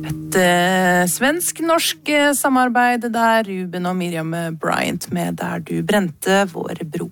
Et svensk-norsk samarbeid der Ruben og Miriam Bryant med Der du brente vår bro.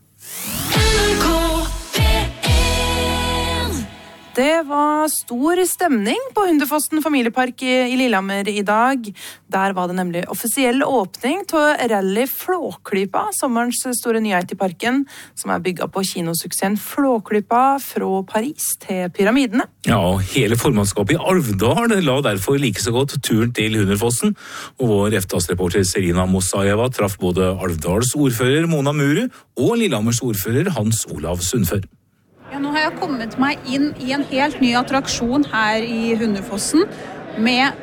Det var stor stemning på Hundefossen familiepark i Lillehammer i dag. Der var det nemlig offisiell åpning til Rally Flåklypa, sommerens store nyhet i parken, som bygget på kinosuksessen Flåklypa fra Paris til Pyramidene. Ja, og hele formannskapet i Alvdal la derfor like så godt turen til Hundefossen, og vår EFTAS-reporter Serina Mossaeva traff både Alvdals ordfører Mona Muru og Lillehammers ordfører Hans Olav Sundfør. Ja, nå har jeg kommet meg inn i en helt ny attraksjon her i Hundefossen med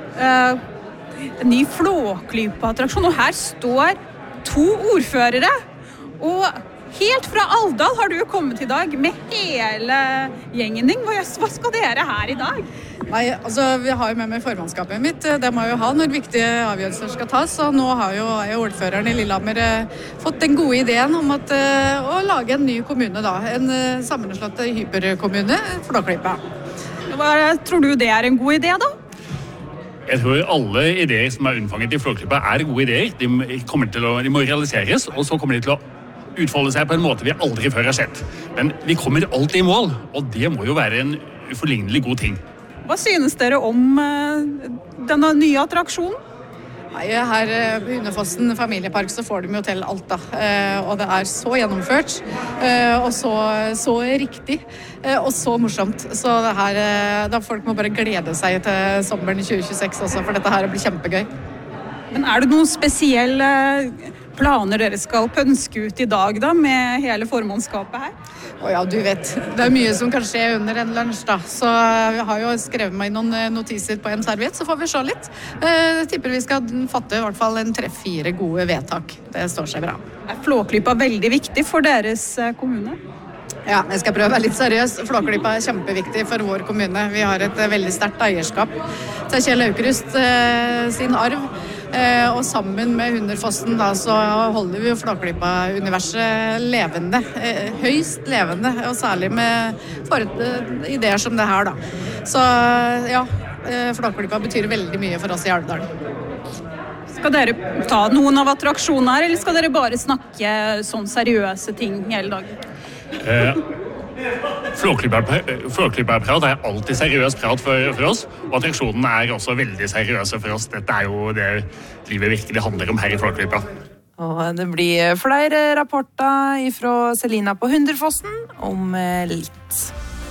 en ny Flåklypa-attraksjon, og her står 2 ordførere, og helt fra Alvdal har du kommet i dag med hele gjengen din. Hva skal dere her i dag? Nei, altså vi har jo med meg formannskapet mitt, det må jo ha når viktige avgjørelser skal tas, og nå har jo ordføreren i Lillehammer fått den gode ideen om å lage en ny kommune da, en sammenslått hyperkommune, Flåklypa. Tror du det en god idé da? Jeg tror alle ideer som unnfanget i Flåklypa gode ideer. De må realiseres, og så kommer de til å utfolde seg på en måte vi aldri før har sett. Men vi kommer alltid i mål, og det må jo være en uforlignelig god ting. Hva synes dere om denne nye attraksjonen? Nei, her på Hundefossen familiepark så får de jo til alt da, og det så gjennomført, og så riktig, og så morsomt. Så det her, da folk må bare glede seg til sommeren 2026 også, for dette her blir kjempegøy. Men det noen spesielle planer dere skal pønske ut i dag da, med hele formannskapet her? Ja, du vet, det mye som kan skje under en lunsj da, så jeg har jo skrevet meg noen notiser på en serviett, så får vi se litt. Jeg tipper vi skal fatte i hvert fall 3-4 gode vedtak. Det står seg bra. Flåklypa veldig viktig for deres kommune? Ja, jeg skal prøve å være litt seriøs. Flåklypa kjempeviktig for vår kommune. Vi har et veldig sterkt eierskap til Kjell Aukrust sin arv. Og sammen med Hundefossen da, så holder vi jo Flåklypa-universet levende, høyst levende, og særlig med ideer som det her da. Så ja, Flåklypa betyr veldig mye for oss i Alvdal. Skal dere ta noen av attraksjonene her, eller skal dere bare snakke sånn seriøse ting hele dagen? Flåklypa-prat alltid seriøs prat for oss, og attraksjonen også veldig seriøse for oss. Dette jo det livet virkelig handler om her i Flåklypa. Og det blir flere rapporter fra Selina på Hundefossen om litt.